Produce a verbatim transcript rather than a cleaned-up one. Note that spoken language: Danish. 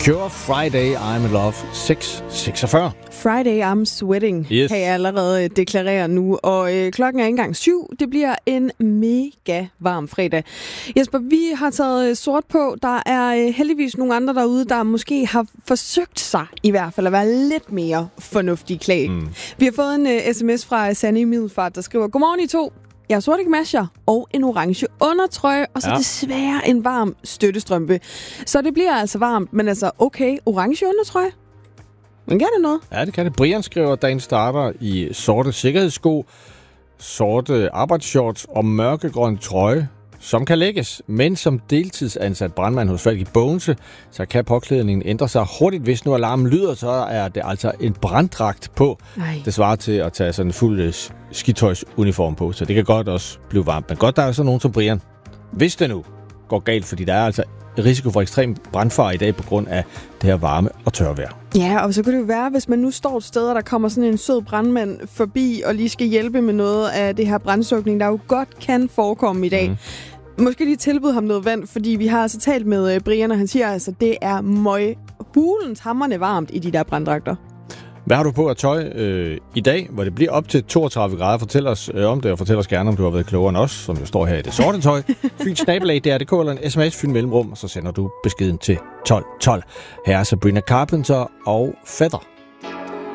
Cure, Friday, I'm in Love, seks seksogfyrre. Friday, I'm sweating, yes. Kan jeg allerede deklarere nu. Og øh, klokken er ikke engang syv. Det bliver en mega varm fredag. Jesper, vi har taget sort på. Der er øh, heldigvis nogle andre derude, der måske har forsøgt sig i hvert fald at være lidt mere fornuftige klædt. Mm. Vi har fået en øh, sms fra Sanne i Middelfart, der skriver: Godmorgen I to. Jeg har sorte gamasjer og en orange undertrøje, og så ja. desværre en varm støttestrømpe. Så det bliver altså varmt, men altså okay, orange undertrøje? Men kan det noget? Ja, det kan det. Brian skriver, at dagen starter i sorte sikkerhedssko, sorte arbejdsshorts og mørkegrøn trøje, som kan lægges. Men som deltidsansat brandmand hos Falk i Bogense, så kan påklædningen ændre sig hurtigt. Hvis nu alarmen lyder, så er det altså en branddragt på. Ej. Det svarer til at tage sådan en fuld skitøjsuniform på, så det kan godt også blive varmt. Men godt, der er så nogen som Brian. Hvis det nu går galt, fordi der er altså risiko for ekstrem brandfare i dag på grund af det her varme og tørvejr. Ja, og så kunne det jo være, hvis man nu står et sted, og der kommer sådan en sød brandmand forbi og lige skal hjælpe med noget af det her brandslukning, der jo godt kan forekomme i dag. Mm. Måske lige tilbyde ham noget vand, fordi vi har altså talt med Brian, og han siger altså, det er møg hulens hamrende varmt i de der branddragter. Hvad har du på at tøj øh, i dag, hvor det bliver op til toogtredive grader? Fortæl os øh, om det, og fortæl os gerne, om du har været klogere end os, som jo står her i det sorte tøj. Fyn snabelag, det er det k eller en sms, Fyn mellemrum, og så sender du beskeden til tolv tolv. Her er Sabrina Carpenter og Feather.